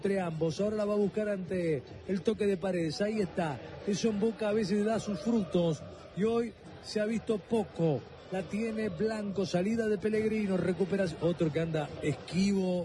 entre ambos. Ahora la va a buscar ante el toque de Paredes. Ahí está. Eso en Boca a veces da sus frutos y hoy se ha visto poco. La tiene Blanco, salida de Pellegrino, recuperación. Otro que anda esquivo,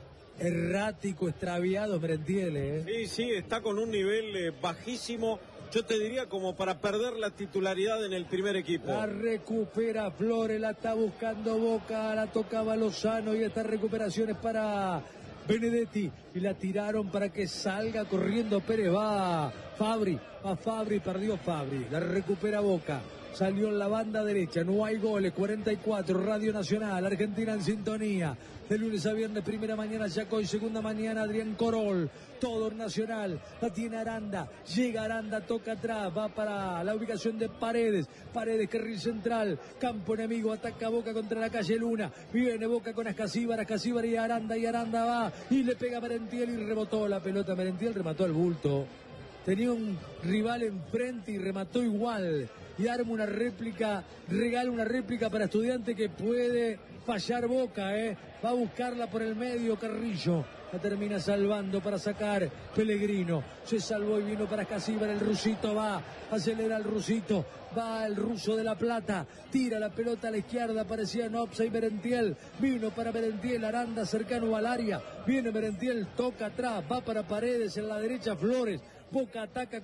errático, extraviado, Merentiel. Sí, está con un nivel bajísimo. Yo te diría como para perder la titularidad en el primer equipo. La recupera Flores, la está buscando Boca, la tocaba Lozano y esta recuperación es para Benedetti. Y la tiraron para que salga corriendo Pérez. Va Fabri, perdió Fabri. La recupera Boca. Salió en la banda derecha, no hay goles, 44, Radio Nacional, Argentina en sintonía. De lunes a viernes, primera mañana Yacoy, segunda mañana Adrián Corol. Todo Nacional, la tiene Aranda, llega Aranda, toca atrás, va para la ubicación de Paredes. Paredes, carril central, campo enemigo, ataca Boca contra la calle Luna. Viene Boca con Ascasíbar y Aranda va y le pega a Merentiel y rebotó la pelota. Merentiel remató al bulto. Tenía un rival enfrente y remató igual. Y arma una réplica, regala una réplica para Estudiante que puede fallar Boca, Va a buscarla por el medio Carrillo. La termina salvando para sacar Pellegrino. Se salvó y vino para Ascasíbar. El rusito va, acelera el rusito. Va el ruso de La Plata. Tira la pelota a la izquierda. Parecía Nopsa y Merentiel. Vino para Merentiel. Aranda cercano al área. Viene Merentiel, toca atrás. Va para Paredes en la derecha. Flores. Boca ataca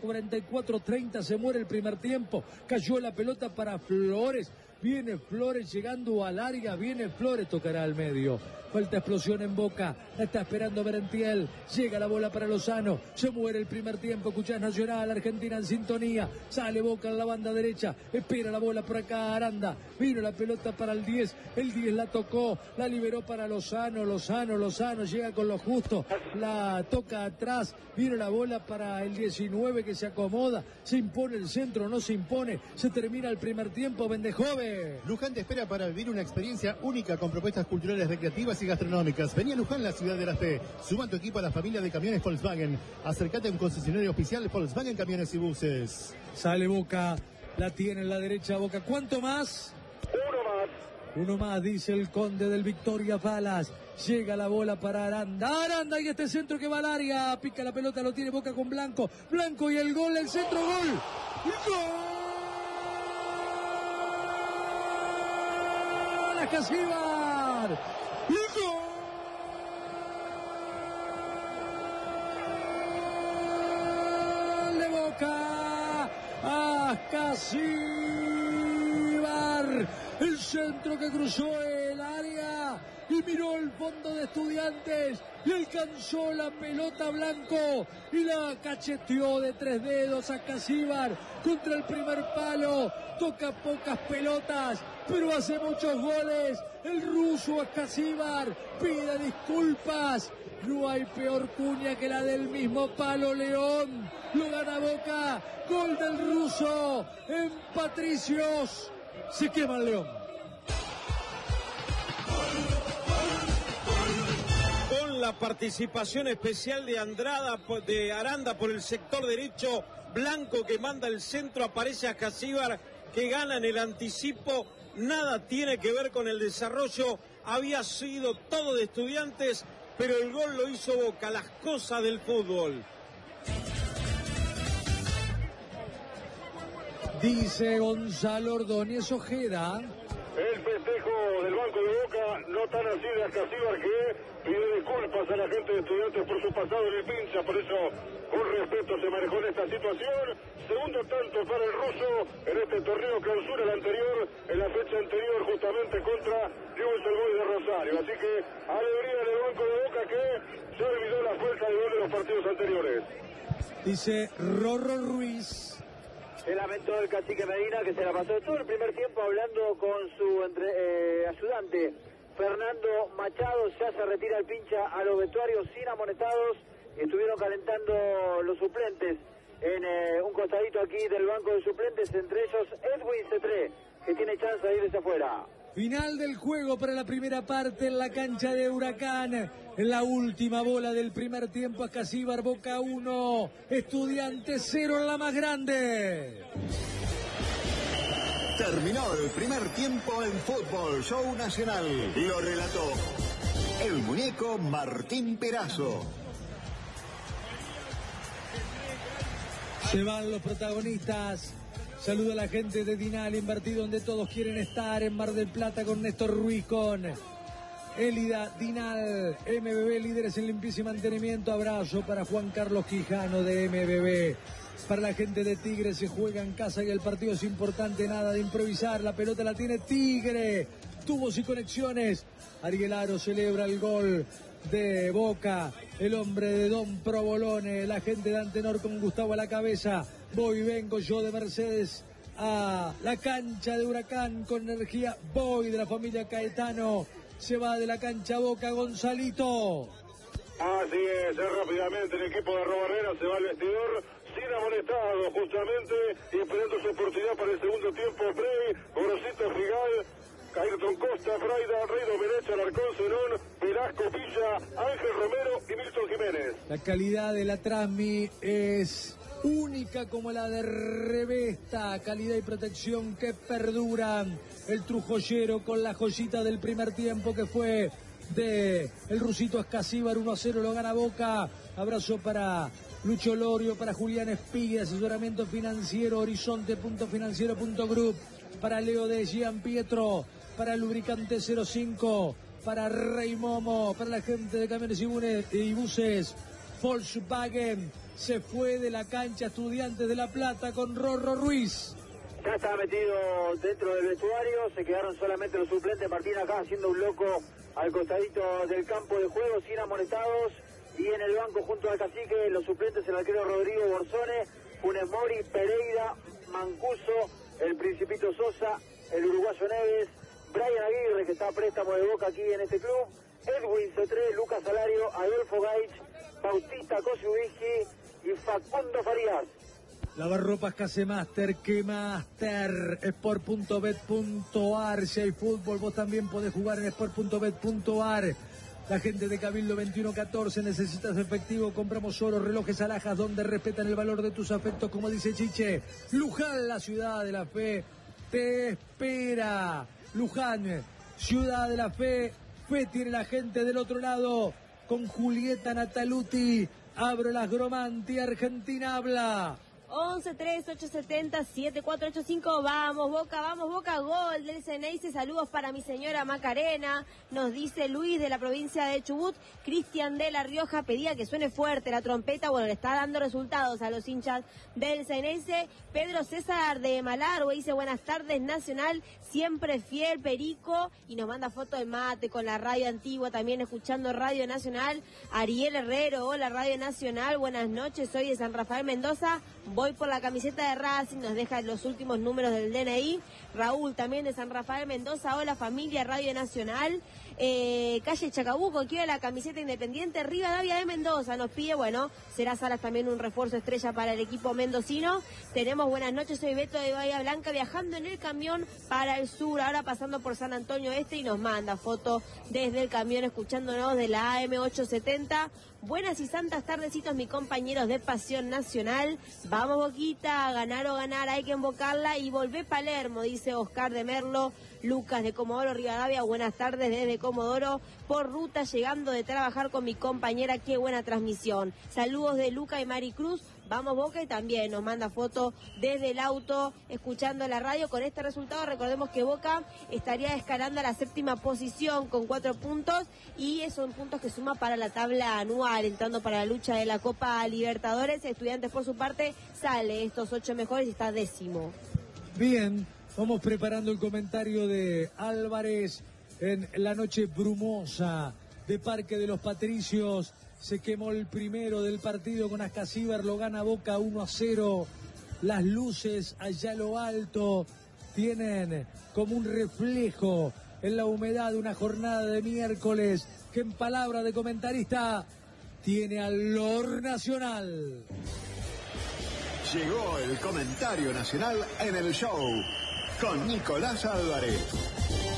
44-30, se muere el primer tiempo. Cayó la pelota para Flores. Viene Flores llegando al área. Viene Flores, tocará al medio. Falta explosión en Boca. La está esperando Merentiel. Llega la bola para Lozano. Se muere el primer tiempo. Escuchás Nacional, Argentina en sintonía. Sale Boca en la banda derecha. Espera la bola por acá Aranda. Vino la pelota para el 10. El 10 la tocó. La liberó para Lozano. Lozano llega con lo justo. La toca atrás. Vino la bola para el 19 que se acomoda. Se impone el centro, no se impone. Se termina el primer tiempo. Vendejove. Luján te espera para vivir una experiencia única con propuestas culturales, recreativas y gastronómicas. Vení a Luján, la ciudad de la fe. Suma tu equipo a la familia de camiones Volkswagen. Acércate a un concesionario oficial de Volkswagen Camiones y Buses. Sale Boca, la tiene en la derecha Boca. ¿Cuánto más? Uno más, dice el conde del Victoria Palas. Llega la bola para Aranda y este centro que va al área. Pica la pelota, lo tiene Boca con Blanco y el gol, el centro, gol. ¡Gol! Ascasíbar. ¡Gol de Boca! Ascasíbar. El centro que cruzó el área y miró el fondo de Estudiantes y alcanzó la pelota Blanco y la cacheteó de 3 dedos a Ascasíbar contra el primer palo. Toca pocas pelotas, pero hace muchos goles. El ruso Ascasíbar pide disculpas. No hay peor cuña que la del mismo palo León. Lo gana Boca. Gol del ruso en Patricios. Se quema el León. Con la participación especial de Aranda por el sector derecho, Blanco que manda el centro, aparece Ascasíbar que gana en el anticipo. Nada tiene que ver con el desarrollo, había sido todo de Estudiantes, pero el gol lo hizo Boca, las cosas del fútbol. Dice Gonzalo Ordóñez Ojeda. El festejo del banco de Boca, no tan así de Ascasíbar, que pide disculpas a la gente de Estudiantes por su pasado en el pincha, por eso con respeto se manejó en esta situación. Segundo tanto para el ruso en este torneo clausura, el anterior, en la fecha anterior justamente contra Newell's, el gol de Rosario. Así que alegría del banco de Boca que se olvidó la falta de gol de los partidos anteriores. Dice Rorro Ruiz. Se lamentó el cacique Medina, que se la pasó todo el primer tiempo hablando con su ayudante Fernando Machado. Ya se retira el pincha a los vestuarios sin amonestados. Estuvieron calentando los suplentes en un costadito aquí del banco de suplentes, entre ellos Edwin Cetré, que tiene chance de irse afuera. Final del juego para la primera parte en la cancha de Huracán. En la última bola del primer tiempo, Ascasíbar, Boca 1, Estudiantes 0 en la más grande. Terminó el primer tiempo en Fútbol Show Nacional. Lo relató el muñeco Martín Perazo. Se van los protagonistas. Saludo a la gente de Dinal, invertido donde todos quieren estar, en Mar del Plata con Néstor Ruiz, con Élida Dinal, MBB, líderes en limpieza y mantenimiento. Abrazo para Juan Carlos Quijano de MBB. Para la gente de Tigre, se juega en casa y el partido es importante, nada de improvisar. La pelota la tiene Tigre. Tubos y conexiones. Ariel Aro celebra el gol de Boca, el hombre de Don Provolone, la gente de Antenor con Gustavo a la cabeza. Voy, vengo yo de Mercedes a la cancha de Huracán con energía. Voy de la familia Caetano. Se va de la cancha Boca, Gonzalito. Así es, rápidamente el equipo de Robarrera se va al vestidor sin amonestado, justamente, y esperando su oportunidad para el segundo tiempo. Frey, Gorosito Figal, Ayrton Costa, Fraida, Rey Domenech, Alarcón, Zenón, Velasco, Villa, Ángel Romero y Milton Jiménez. La calidad de la Transmi es única como la de Revesta, calidad y protección que perduran. El Trujoyero con la joyita del primer tiempo que fue de el rusito Escasíbar, 1-0 lo gana Boca. Abrazo para Lucho Lorio, para Julián Espiga, asesoramiento financiero, horizonte.financiero.group, para Leo de Gian Pietro, para Lubricante 05, para Rey Momo, para la gente de camiones y buses. Volkswagen se fue de la cancha Estudiantes de La Plata con Rorro Ruiz. Ya estaba metido dentro del vestuario, se quedaron solamente los suplentes. Martín acá haciendo un loco al costadito del campo de juego, sin amonestados. Y en el banco junto al cacique, los suplentes, el arquero Rodrigo Borzone, Funes Mori, Pereira, Mancuso, el Principito Sosa, el uruguayo Neves, Brian Aguirre, que está a préstamo de Boca aquí en este club, Edwin Cetré, Lucas Salario, Adolfo Gaich, Bautista Kosiubiski y Facundo Farías. Lavarropas Casemaster, que Master, sport.bet.ar. Si hay fútbol, vos también podés jugar en sport.bet.ar. La gente de Cabildo 2114, necesitas efectivo, compramos oro, relojes alhajas, donde respetan el valor de tus afectos, como dice Chiche. Luján, la ciudad de la fe, te espera. Luján, ciudad de la fe, fe tiene la gente del otro lado, con Julieta Nataluti. Abro las Gromanti, Argentina habla. 11-3-870-7485, vamos Boca, gol del Ceneice, saludos para mi señora Macarena, nos dice Luis de la provincia de Chubut. Cristian de La Rioja pedía que suene fuerte la trompeta, bueno, le está dando resultados a los hinchas del Ceneice. Pedro César de Malargüe dice buenas tardes Nacional, siempre fiel Perico, y nos manda foto de mate con la radio antigua, también escuchando Radio Nacional. Ariel Herrero, hola Radio Nacional, buenas noches, soy de San Rafael Mendoza, voy por la camiseta de Racing, nos deja los últimos números del DNI. Raúl también de San Rafael Mendoza, hola familia Radio Nacional. Calle Chacabuco, quiere la camiseta Independiente. Rivadavia de Mendoza nos pide, bueno, será Salas también un refuerzo estrella para el equipo mendocino. Tenemos buenas noches, soy Beto de Bahía Blanca, viajando en el camión para el sur, ahora pasando por San Antonio Este, y nos manda foto desde el camión escuchándonos de la AM870. Buenas y santas tardecitos, mis compañeros de Pasión Nacional. Vamos Boquita, ganar o ganar, hay que invocarla y volver Palermo, dice Oscar de Merlo. Lucas de Comodoro Rivadavia, buenas tardes desde Comodoro, por ruta llegando de trabajar con mi compañera, qué buena transmisión. Saludos de Luca y Mari Cruz, vamos Boca, y también nos manda foto desde el auto, escuchando la radio. Con este resultado recordemos que Boca estaría escalando a la 7ª posición con 4 puntos, y son puntos que suma para la tabla anual, entrando para la lucha de la Copa Libertadores. Estudiantes por su parte sale estos 8 mejores y está 10º. Bien. Vamos preparando el comentario de Álvarez en la noche brumosa de Parque de los Patricios. Se quemó el primero del partido con Ascasíbar, lo gana Boca 1-0. Las luces allá a lo alto tienen como un reflejo en la humedad de una jornada de miércoles que, en palabra de comentarista, tiene al Lord Nacional. Llegó el comentario nacional en el show con Nicolás Álvarez.